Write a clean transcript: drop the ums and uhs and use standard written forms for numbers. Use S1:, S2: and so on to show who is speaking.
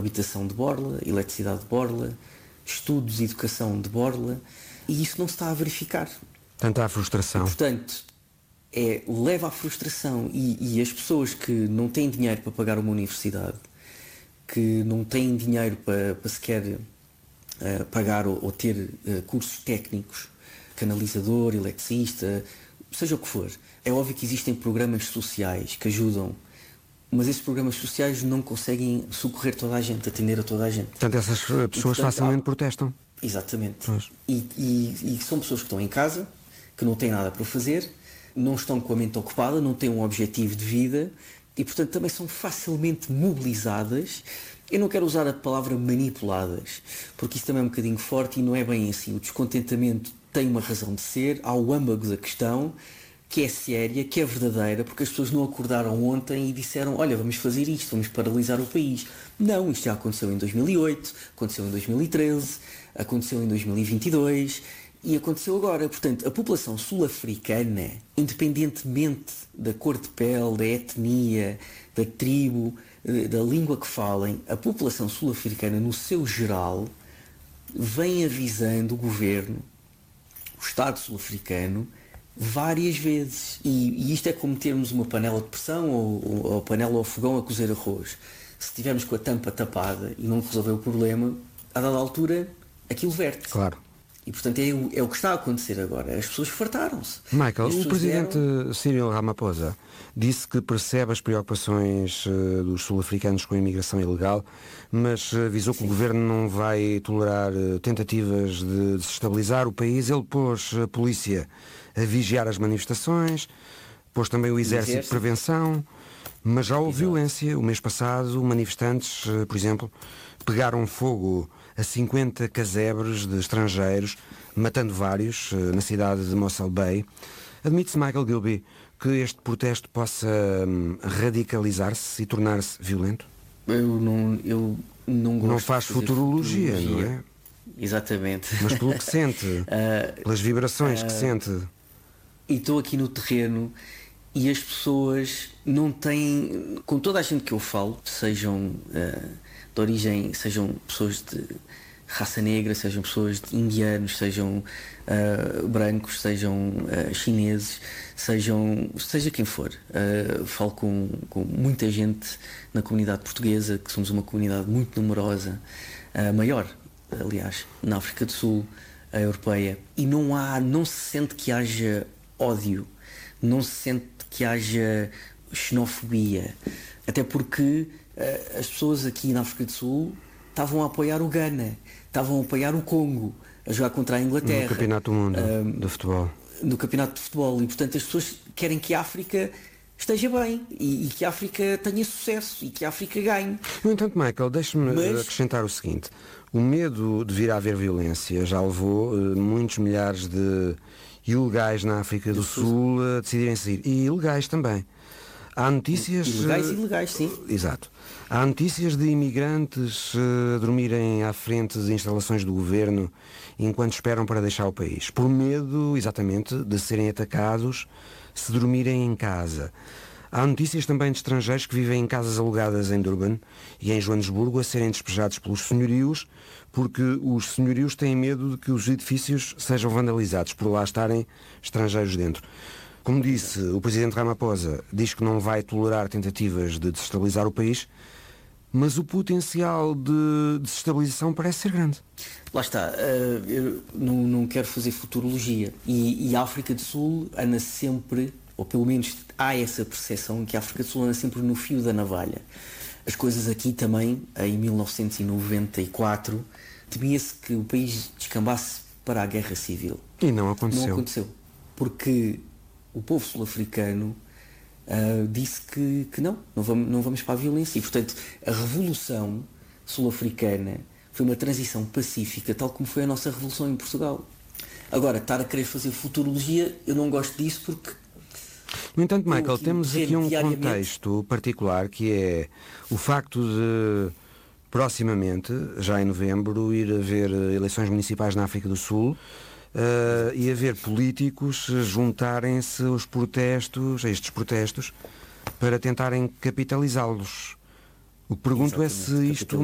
S1: habitação de borla, eletricidade de borla, estudos e educação de borla, e isso não se está a verificar.
S2: Portanto, há frustração.
S1: E, portanto, leva à frustração e as pessoas que não têm dinheiro para pagar uma universidade, que não têm dinheiro para sequer pagar ou ter cursos técnicos, canalizador, eletricista, seja o que for. É óbvio que existem programas sociais que ajudam, mas esses programas sociais não conseguem socorrer toda a gente, atender a toda a gente.
S2: Portanto, essas pessoas facilmente protestam.
S1: Exatamente. E são pessoas que estão em casa, que não têm nada para fazer, não estão com a mente ocupada, não têm um objetivo de vida e, portanto, também são facilmente mobilizadas. Eu não quero usar a palavra manipuladas, porque isso também é um bocadinho forte e não é bem assim. O descontentamento tem uma razão de ser, há o âmago da questão, que é séria, que é verdadeira, porque as pessoas não acordaram ontem e disseram, olha, vamos fazer isto, vamos paralisar o país. Não, isto já aconteceu em 2008, aconteceu em 2013, aconteceu em 2022 e aconteceu agora. Portanto, a população sul-africana, independentemente da cor de pele, da etnia, da tribo, da língua que falem, a população sul-africana, no seu geral, vem avisando o governo, o Estado sul-africano, várias vezes. E isto é como termos uma panela de pressão ou panela ao fogão a cozer arroz. Se estivermos com a tampa tapada e não resolver o problema, a dada altura, aquilo verte.
S2: Claro.
S1: E, portanto, é o que está a acontecer agora. As pessoas fartaram-se.
S2: Michael, o presidente Cyril Ramaphosa disse que percebe as preocupações dos sul-africanos com a imigração ilegal, mas avisou que o governo não vai tolerar tentativas de desestabilizar o país. Ele pôs a polícia a vigiar as manifestações, pôs também o exército de prevenção, mas já houve violência. O mês passado, manifestantes, por exemplo, pegaram fogo a 50 casebres de estrangeiros, matando vários na cidade de Mossel Bay. Admite-se, Michael Gilby, que este protesto possa radicalizar-se e tornar-se violento?
S1: Eu não gosto.
S2: Não faz futurologia, não é?
S1: Exatamente.
S2: Mas pelo que sente, pelas vibrações que sente.
S1: E estou aqui no terreno e as pessoas não têm, com toda a gente que eu falo, sejam de origem, sejam pessoas de raça negra, sejam pessoas de indianos, sejam brancos, sejam chineses, seja quem for. Falo com muita gente na comunidade portuguesa, que somos uma comunidade muito numerosa, maior, aliás, na África do Sul, a europeia, e não se sente que haja ódio, não se sente que haja xenofobia, até porque as pessoas aqui na África do Sul estavam a apoiar o Ghana, estavam a apoiar o Congo, a jogar contra a Inglaterra.
S2: No Campeonato do Mundo de Futebol.
S1: No Campeonato de Futebol. E, portanto, as pessoas querem que a África esteja bem e que a África tenha sucesso e que a África ganhe.
S2: No entanto, Michael, deixe-me acrescentar o seguinte. O medo de vir a haver violência já levou muitos milhares de ilegais na África do Sul a decidirem sair. E ilegais também. Há notícias...
S1: Ilegais e ilegais, sim.
S2: Exato. Há notícias de imigrantes dormirem à frente de instalações do governo enquanto esperam para deixar o país, por medo, exatamente, de serem atacados se dormirem em casa. Há notícias também de estrangeiros que vivem em casas alugadas em Durban e em Joanesburgo a serem despejados pelos senhorios, porque os senhorios têm medo de que os edifícios sejam vandalizados por lá estarem estrangeiros dentro. Como disse, o presidente Ramaphosa diz que não vai tolerar tentativas de desestabilizar o país, mas o potencial de desestabilização parece ser grande.
S1: Lá está, eu não quero fazer futurologia. E a África do Sul anda sempre, ou pelo menos há essa percepção, que a África do Sul anda sempre no fio da navalha. As coisas aqui também, em 1994, temia-se que o país descambasse para a guerra civil.
S2: E não aconteceu.
S1: Não aconteceu, porque o povo sul-africano disse que não vamos para a violência. E, portanto, a Revolução Sul-Africana foi uma transição pacífica, tal como foi a nossa Revolução em Portugal. Agora, estar a querer fazer futurologia, eu não gosto disso porque...
S2: No entanto, Michael, temos aqui um contexto particular, que é o facto de, proximamente, já em novembro, ir haver eleições municipais na África do Sul, e haver políticos juntarem-se a estes protestos, para tentarem capitalizá-los. O que pergunto é se isto